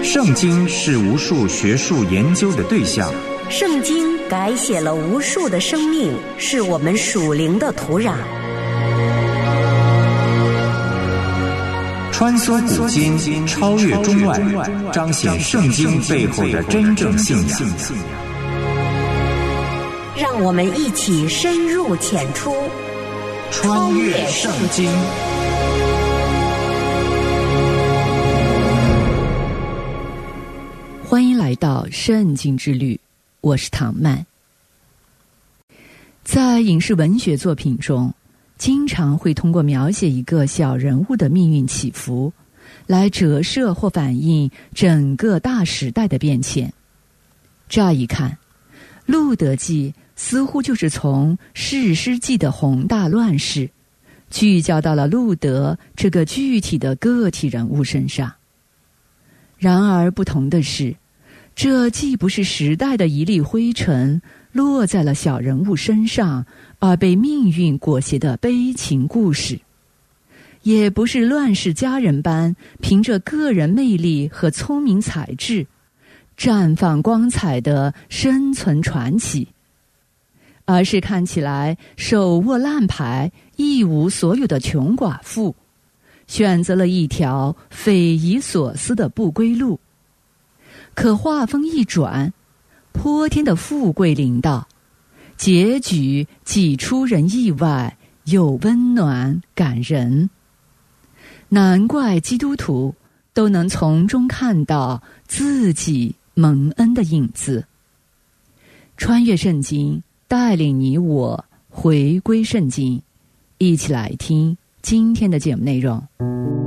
圣经是无数学术研究的对象， 圣经改写了无数的生命，是我们属灵的土壤。 穿梭古今，超越中外，彰显圣经背后的真正信仰。 让我们一起深入浅出， 穿越圣经。 欢迎来到圣经之旅，我是唐曼。在影视文学作品中，经常会通过描写一个小人物的命运起伏，来折射或反映整个大时代的变迁。乍一看，《路德记》似乎就是从士师记的宏大乱世，聚焦到了路德这个具体的个体人物身上。然而不同的是，这既不是时代的一粒灰尘落在了小人物身上而被命运裹挟的悲情故事，也不是乱世佳人般凭着个人魅力和聪明才智绽放光彩的生存传奇，而是看起来手握烂牌一无所有的穷寡妇，选择了一条匪夷所思的不归路。可话锋一转，泼天的富贵临到，结局既出人意外，又温暖感人。难怪基督徒都能从中看到自己蒙恩的影子。穿越圣经，带领你我回归圣经，一起来听今天的节目内容。